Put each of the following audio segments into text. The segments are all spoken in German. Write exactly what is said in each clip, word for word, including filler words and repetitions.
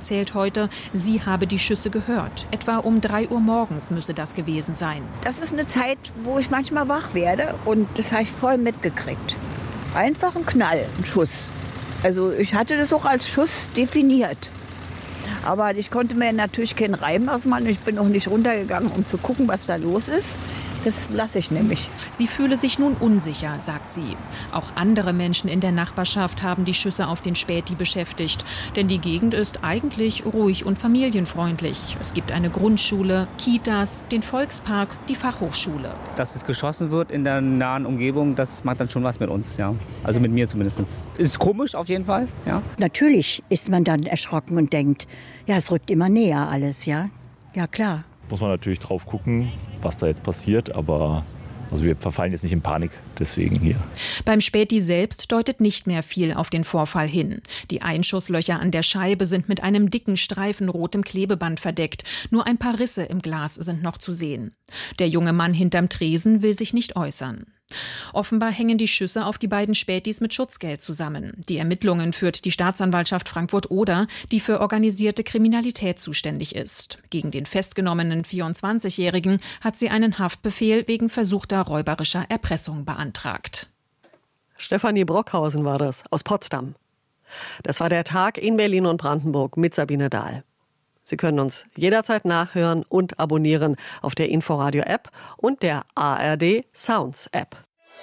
erzählt heute, sie habe die Schüsse gehört. Etwa um drei Uhr morgens müsse das gewesen sein. Das ist eine Zeit, wo ich manchmal wach werde und das habe ich voll mitgekriegt. Einfach ein Knall, ein Schuss. Also ich hatte das auch als Schuss definiert. Aber ich konnte mir natürlich keinen Reim ausmachen. Ich bin auch nicht runtergegangen, um zu gucken, was da los ist. Das lasse ich nämlich. Sie fühle sich nun unsicher, sagt sie. Auch andere Menschen in der Nachbarschaft haben die Schüsse auf den Späti beschäftigt. Denn die Gegend ist eigentlich ruhig und familienfreundlich. Es gibt eine Grundschule, Kitas, den Volkspark, die Fachhochschule. Dass es geschossen wird in der nahen Umgebung, das macht dann schon was mit uns, ja. Also mit mir zumindest. Ist komisch auf jeden Fall, ja. Natürlich ist man dann erschrocken und denkt, ja, es rückt immer näher alles, ja. Ja, klar. Muss man natürlich drauf gucken, was da jetzt passiert, aber also wir verfallen jetzt nicht in Panik, deswegen hier. Beim Späti selbst deutet nicht mehr viel auf den Vorfall hin. Die Einschusslöcher an der Scheibe sind mit einem dicken Streifen rotem Klebeband verdeckt. Nur ein paar Risse im Glas sind noch zu sehen. Der junge Mann hinterm Tresen will sich nicht äußern. Offenbar hängen die Schüsse auf die beiden Spätis mit Schutzgeld zusammen. Die Ermittlungen führt die Staatsanwaltschaft Frankfurt-Oder, die für organisierte Kriminalität zuständig ist. Gegen den festgenommenen vierundzwanzigjährigen hat sie einen Haftbefehl wegen versuchter räuberischer Erpressung beantragt. Stefanie Brockhausen war das, aus Potsdam. Das war der Tag in Berlin und Brandenburg mit Sabine Dahl. Sie können uns jederzeit nachhören und abonnieren auf der Inforadio-App und der A R D Sounds-App.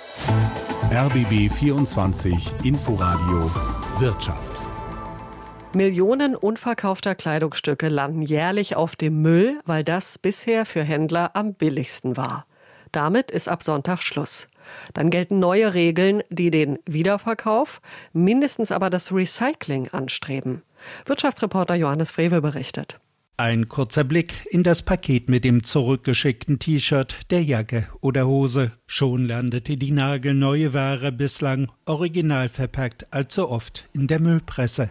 R B B vierundzwanzig Inforadio Wirtschaft. Millionen unverkaufter Kleidungsstücke landen jährlich auf dem Müll, weil das bisher für Händler am billigsten war. Damit ist ab Sonntag Schluss. Dann gelten neue Regeln, die den Wiederverkauf, mindestens aber das Recycling anstreben. Wirtschaftsreporter Johannes Frevel berichtet. Ein kurzer Blick in das Paket mit dem zurückgeschickten T-Shirt, der Jacke oder Hose. Schon landete die nagelneue Ware bislang original verpackt allzu oft in der Müllpresse.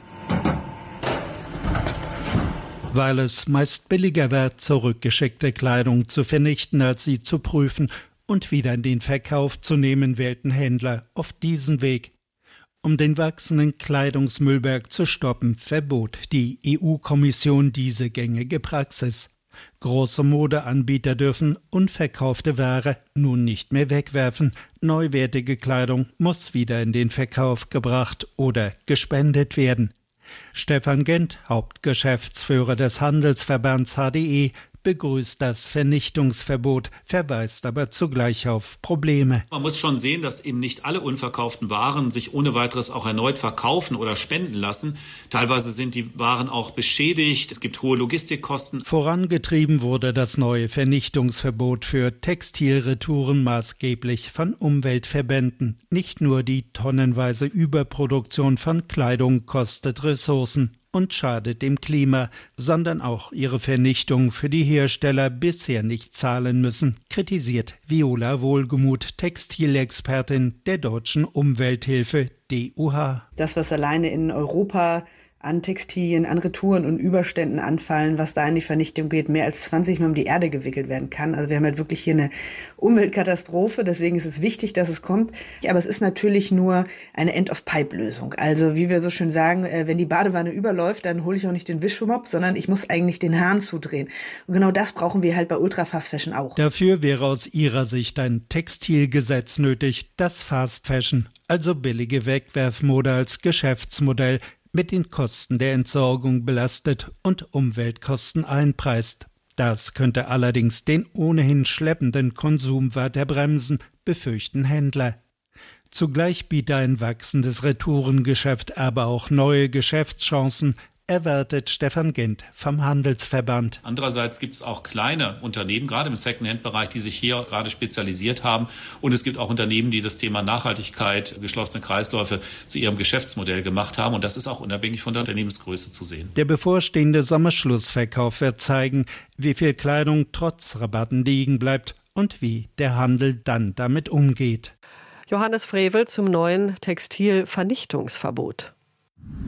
Weil es meist billiger wird, zurückgeschickte Kleidung zu vernichten, als sie zu prüfen und wieder in den Verkauf zu nehmen, wählten Händler auf diesen Weg. Um den wachsenden Kleidungsmüllberg zu stoppen, verbot die E U-Kommission diese gängige Praxis. Große Modeanbieter dürfen unverkaufte Ware nun nicht mehr wegwerfen. Neuwertige Kleidung muss wieder in den Verkauf gebracht oder gespendet werden. Stefan Gent, Hauptgeschäftsführer des Handelsverbands H D E, begrüßt das Vernichtungsverbot, verweist aber zugleich auf Probleme. Man muss schon sehen, dass eben nicht alle unverkauften Waren sich ohne weiteres auch erneut verkaufen oder spenden lassen. Teilweise sind die Waren auch beschädigt, es gibt hohe Logistikkosten. Vorangetrieben wurde das neue Vernichtungsverbot für Textilretouren maßgeblich von Umweltverbänden. Nicht nur die tonnenweise Überproduktion von Kleidung kostet Ressourcen und schadet dem Klima, sondern auch ihre Vernichtung für die Hersteller bisher nicht zahlen müssen, kritisiert Viola Wohlgemuth, Textilexpertin der Deutschen Umwelthilfe D U H. Das, was alleine in Europa an Textilien, an Retouren und Überständen anfallen, was da in die Vernichtung geht, mehr als zwanzig Mal um die Erde gewickelt werden kann. Also wir haben halt wirklich hier eine Umweltkatastrophe, deswegen ist es wichtig, dass es kommt. Aber es ist natürlich nur eine End-of-Pipe-Lösung. Also wie wir so schön sagen, wenn die Badewanne überläuft, dann hole ich auch nicht den Wischmopp, sondern ich muss eigentlich den Hahn zudrehen. Und genau das brauchen wir halt bei Ultra Fast Fashion auch. Dafür wäre aus ihrer Sicht ein Textilgesetz nötig, das Fast Fashion, also billige Wegwerfmode als Geschäftsmodell, mit den Kosten der Entsorgung belastet und Umweltkosten einpreist. Das könnte allerdings den ohnehin schleppenden Konsum weiter bremsen, befürchten Händler. Zugleich biete ein wachsendes Retourengeschäft aber auch neue Geschäftschancen, erwartet Stefan Gent vom Handelsverband. Andererseits gibt es auch kleine Unternehmen, gerade im Secondhand-Bereich, die sich hier gerade spezialisiert haben. Und es gibt auch Unternehmen, die das Thema Nachhaltigkeit, geschlossene Kreisläufe zu ihrem Geschäftsmodell gemacht haben. Und das ist auch unabhängig von der Unternehmensgröße zu sehen. Der bevorstehende Sommerschlussverkauf wird zeigen, wie viel Kleidung trotz Rabatten liegen bleibt und wie der Handel dann damit umgeht. Johannes Frevel zum neuen Textilvernichtungsverbot.